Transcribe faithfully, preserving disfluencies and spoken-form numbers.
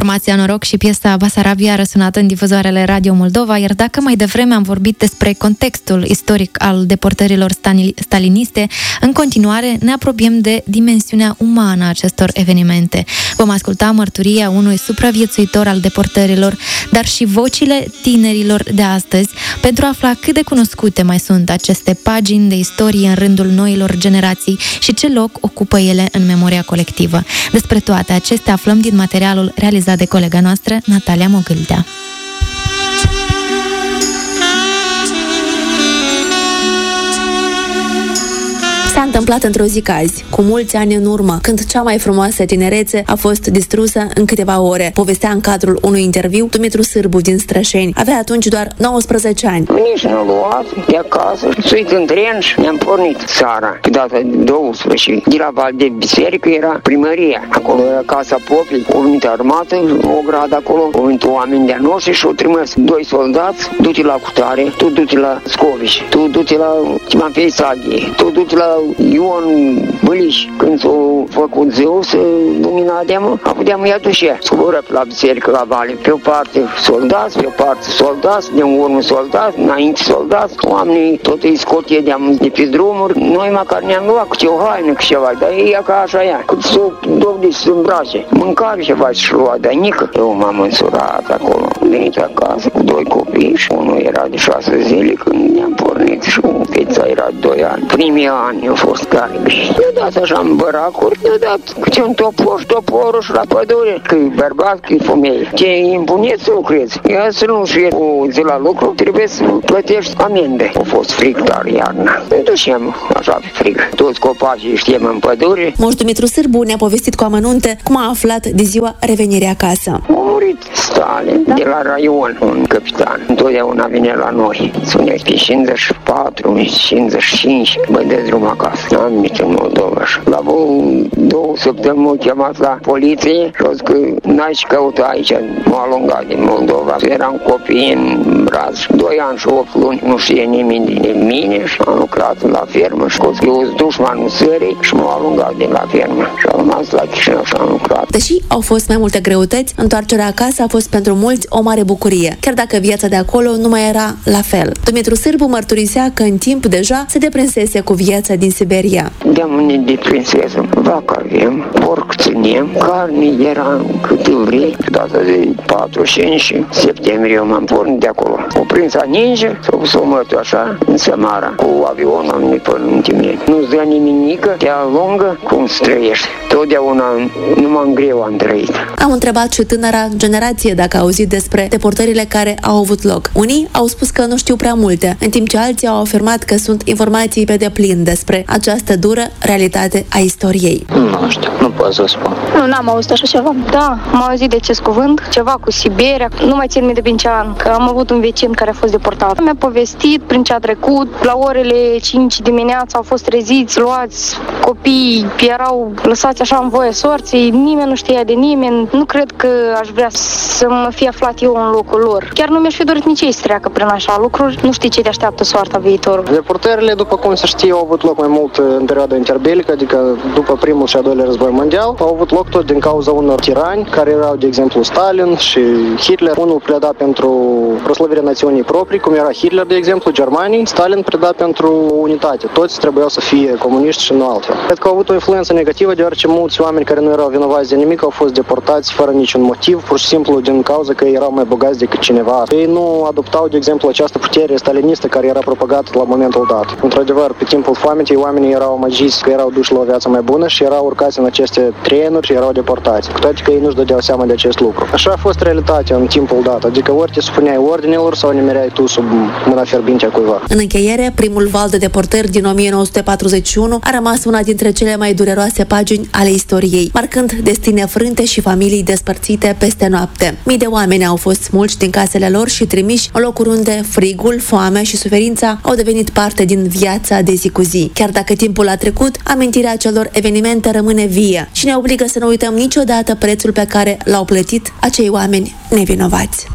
Formația Noroc și piesa Basarabia a răsunat în difuzoarele Radio Moldova, iar dacă mai devreme am vorbit despre contextul istoric al deportărilor staliniste, în continuare ne apropiem de dimensiunea umană a acestor evenimente. Vom asculta mărturia unui supraviețuitor al deportărilor, dar și vocile tinerilor de astăzi, pentru a afla cât de cunoscute mai sunt aceste pagini de istorie în rândul noilor generații și ce loc ocupă ele în memoria colectivă. Despre toate acestea aflăm din materialul realizat de colega noastră, Natalia Mogâldea. S-a întâmplat într-o zi ca azi, cu mulți ani în urmă, când cea mai frumoasă tinerețe a fost distrusă în câteva ore. Povestea în cadrul unui interviu Dumitru Sârbu din Strășeni. Avea atunci doar nouăsprezece ani. Nici nu l-a luat de acasă, suit în tren și ne-am pornit seara. Pe data douăsprezece, de la Val de Biserică era primăria. Acolo era Casa Popii, o venit armată, o gradă acolo, au venit oameni de-a noștri și au trimis doi soldați, du-te la Cutare, tu du-te la Scoviș, tu du-te la Timofei Saghie, tu du-te la Ion Băliș. Când s-a făcut ziua să lumina deamă, a puteam ia dușea. Scoboră pe la biserică, la vale, pe o parte soldați, pe o parte soldați, de în urmă soldați, înainte soldați, oamenii tot îi scotie de-am de pe drumuri. Noi măcar ne-am luat cu ce o haină, cu ceva, dar e ca așa ea, cât s-o dovdi să îmbrace. Mâncare ceva și lua, dar nică. Eu m-am însurat acolo, am venit acasă cu doi copii și unul era de șase zile când ne-am pornit și fetița era de doi ani. Primii ani au fost tare greșit. I-a dat așa în băracuri, i-a dat câte un topor și toporul și la pădure, că e bărbat, că e femeie. Ce impuneți să lucrezi. Ia să nu fie o zi la lucru, trebuie să plătești amende. A fost frig tare iarna. Ne ducem așa pe frig. Toți copacii știm în pădure. Moș Dumitru Sârbu ne-a povestit cu amănunte cum a aflat de ziua revenirii acasă. A murit Stalin, da? De la raion, un capitan. Întotdeauna vine la noi. Spuneți pe cincizeci și patru, cincizeci și cinci, bă, de drum acasă. Am venit în Moldova. La două săptămâni m-au chemat la poliție și au zis că n-ai ce căuta aici. M-au alungat din Moldova. Eram copii în braț. Doi ani și opt luni, nu știe nimeni din mine și am lucrat la fermă și că eu sunt dușmanul țării și m-au alungat din la fermă. Și am rămas la Chișinău și am lucrat. Deși au fost mai multe greutăți, întoarcerea acasă a fost pentru mulți o mare bucurie, chiar dacă viața de acolo nu mai era la fel. Dumitru Sârbu mărturisea că în timp deja se deprinsese cu viața din Siberia. De-am unit de prinsesă, vacă avem, porc ținem, carne era cât îl vrei. Pe data de patru cinci septembrie eu m-am pornit de acolo. O prința ninja, s-a pus o mărtu așa, în Samara, cu avionul am venit până în Timeni. Nu-ți dă nimenică, te alungă, cum să trăiești. Totdeauna numai în greu am trăit. Am întrebat și tânăra generație dacă a auzit despre deportările care au avut loc. Unii au spus că nu știu prea multe, în timp ce alții au afirmat că sunt informații pe deplin despre această dură realitate a istoriei. Nu știu, nu pot să spun. Nu, n-am auzit așa ceva. Da, am auzit de acest cuvânt, ceva cu Siberia. Nu mai țin minte prin ce an, că am avut un vecin care a fost deportat. Mi-a povestit prin ce a trecut. La orele cinci dimineața au fost treziți, luați copii, erau lăsați așa în voie sorții. Nimeni nu știa de nimeni. Nu cred că aș vrea să mă fi aflat eu în locul lor. Chiar nu mi-aș fi dorit nici ei să treacă prin așa lucruri. Nu știi ce te așteaptă soarta viitorului. Deportările, după cum se știe, au avut loc mai mult în perioada interbelică, adică după primul și al doilea război mondial. Au avut loc tot din cauza unor tirani, care erau, de exemplu, Stalin și Hitler. Unul pleda pentru proslăvirea națiunii proprii, cum era Hitler, de exemplu, Germanii. Stalin pleda pentru unitate. Toți trebuiau să fie comuniști și nu altfel. Cred că au avut o influență negativă, deoarece mulți oameni care nu erau vinovați de nimic au fost deportați fără niciun motiv, pur și simplu din cauza că erau mai bogați decât cineva. Ei nu adoptau, de exemplu, această putere stalinistă care era propagată la momentul dat. Într-adevăr, pe timpul foametei, oamenii erau amăgiți că erau duși la o viață mai bună și erau urcați în aceste trenuri și erau deportați. Cu toate că ei nu-și dădeau seama de acest lucru. Așa a fost realitatea în timpul dat, adică ori te supuneai ordinelor sau nimereai tu sub mâna fierbinte a cuiva. În încheiere, primul val de deportări din o mie nouă sute patruzeci și unu a rămas una dintre cele mai dureroase pagini ale istoriei, marcând destine frânte și familii despărțite peste noapte. Mii de oameni au fost smulși din casele lor și trimiși în locuri unde frigul, foamea și suferința au devenit parte din viața de zi cu zi. Chiar dacă timpul a trecut, amintirea acelor evenimente rămâne vie și ne obligă să nu uităm niciodată prețul pe care l-au plătit acei oameni nevinovați.